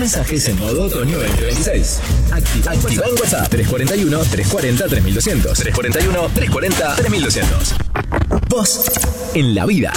mensajes en modo otoño 2026. Activa en WhatsApp 341-340-3200. 341-340-3200. Vos en la vida.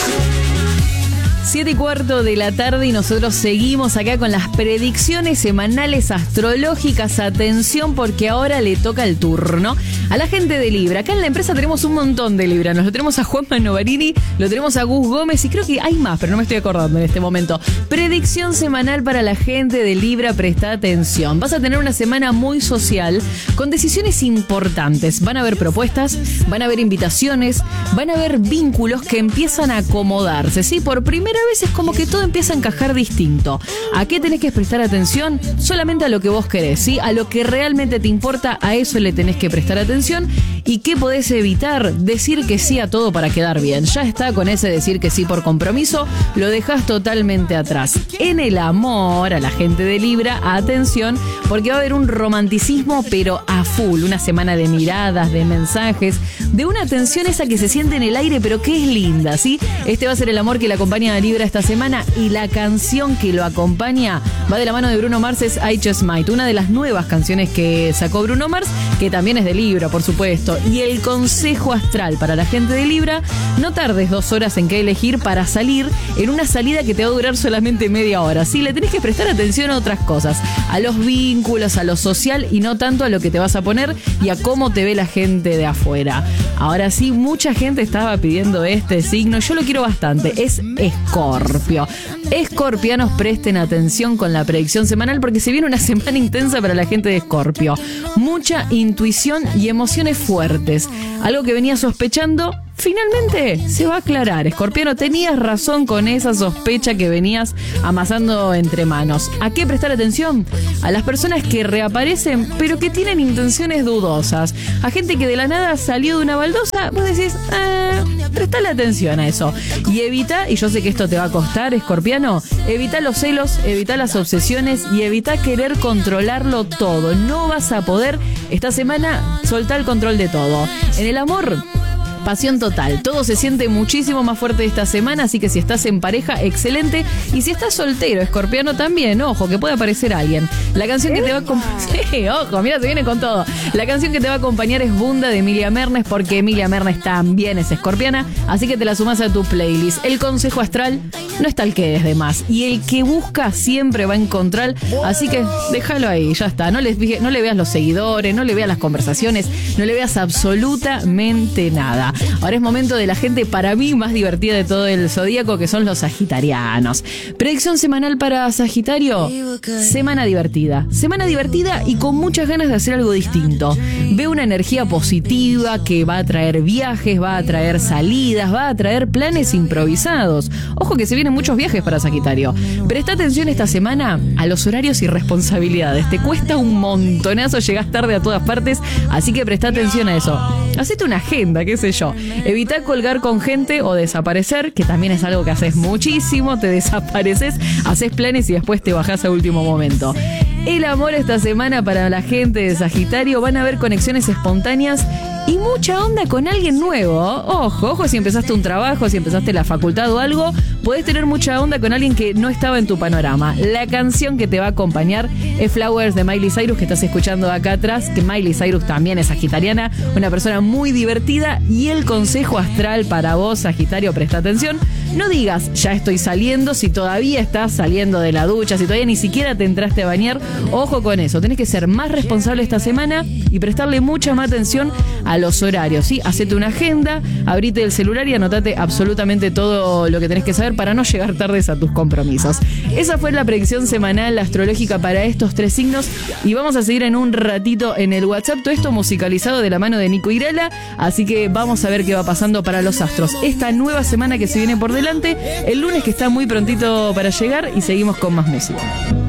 7:15 de la tarde y nosotros seguimos acá con las predicciones semanales astrológicas. Atención, porque ahora le toca el turno a la gente de Libra. Acá en la empresa tenemos un montón de libranos. Lo tenemos a Juanma Novarini, lo tenemos a Gus Gómez y creo que hay más, pero no me estoy acordando en este momento. Predicción semanal para la gente de Libra. Presta atención. Vas a tener una semana muy social con decisiones importantes. Van a haber propuestas, van a haber invitaciones, van a haber vínculos que empiezan a acomodarse. ¿Sí? Por primera vez es como que todo empieza a encajar distinto. ¿A qué tenés que prestar atención? Solamente a lo que vos querés, ¿sí? A lo que realmente te importa, a eso le tenés que prestar atención. ¿Y qué podés evitar? Decir que sí a todo para quedar bien. Ya está, con ese decir que sí por compromiso, lo dejás totalmente atrás. En el amor, a la gente de Libra, atención, porque va a haber un romanticismo pero a full. Una semana de miradas, de mensajes, de una tensión esa que se siente en el aire pero que es linda, ¿sí? Este va a ser el amor que le acompaña a Libra esta semana y la canción que lo acompaña va de la mano de Bruno Mars, es I Just Might, una de las nuevas canciones que sacó Bruno Mars, que también es de Libra, por supuesto. Y el consejo astral para la gente de Libra: no tardes 2 horas en qué elegir para salir en una salida que te va a durar solamente media hora. Sí, le tenés que prestar atención a otras cosas, a los vínculos, a lo social y no tanto a lo que te vas a poner y a cómo te ve la gente de afuera. Ahora sí, mucha gente estaba pidiendo este signo, yo lo quiero bastante, es Escorpio. Escorpianos, presten atención con la predicción semanal porque se viene una semana intensa para la gente de Escorpio. Mucha intuición y emociones fuertes. Algo que venía sospechando, finalmente se va a aclarar. Escorpiano, tenías razón con esa sospecha que venías amasando entre manos. ¿A qué prestar atención? A las personas que reaparecen pero que tienen intenciones dudosas. A gente que de la nada salió de una baldosa, vos decís, prestale atención a eso. Y evita, y yo sé que esto te va a costar, Escorpiano, evita los celos, evita las obsesiones y evita querer controlarlo todo. No vas a poder. Esta semana soltá el control de todo. En el amor, pasión total. Todo se siente muchísimo más fuerte esta semana, así que si estás en pareja, excelente. Y si estás soltero, Escorpiano, también, ojo, que puede aparecer alguien. La canción que te va a sí, ojo, mira, se viene con todo. La canción que te va a acompañar es Bunda de Emilia Mernes, porque Emilia Mernes también es escorpiana, así que te la sumás a tu playlist. El consejo astral: no está el que es de más. Y el que busca siempre va a encontrar, así que déjalo ahí, ya está. No le veas los seguidores, no le veas las conversaciones, no le veas absolutamente nada. Ahora es momento de la gente, para mí, más divertida de todo el zodíaco, que son los sagitarianos. Predicción semanal para Sagitario: semana divertida. Semana divertida y con muchas ganas de hacer algo distinto. Veo una energía positiva que va a traer viajes, va a traer salidas, va a traer planes improvisados. Ojo que se vienen muchos viajes para Sagitario. Presta atención esta semana a los horarios y responsabilidades. Te cuesta un montonazo, llegás tarde a todas partes, así que presta atención a eso. Hacete una agenda, qué sé yo. Evita colgar con gente o desaparecer, que también es algo que haces muchísimo. Te desapareces, haces planes y después te bajás a último momento. El amor esta semana para la gente de Sagitario: van a haber conexiones espontáneas y mucha onda con alguien nuevo. Ojo, si empezaste un trabajo, si empezaste la facultad o algo, podés tener mucha onda con alguien que no estaba en tu panorama. La canción que te va a acompañar es Flowers de Miley Cyrus, que estás escuchando acá atrás, que Miley Cyrus también es sagitariana, una persona muy divertida. Y el consejo astral para vos, Sagitario, presta atención: no digas ya estoy saliendo si todavía estás saliendo de la ducha, si todavía ni siquiera te entraste a bañar. Ojo con eso, tenés que ser más responsable esta semana y prestarle mucha más atención a los horarios, ¿sí? Hacete una agenda, abrite el celular y anotate absolutamente todo lo que tenés que saber para no llegar tardes a tus compromisos. Esa fue la predicción semanal astrológica para estos 3 signos y vamos a seguir en un ratito en el WhatsApp, todo esto musicalizado de la mano de Nico Irala, así que vamos a ver qué va pasando para los astros esta nueva semana que se viene por delante, el lunes que está muy prontito para llegar, y seguimos con más música.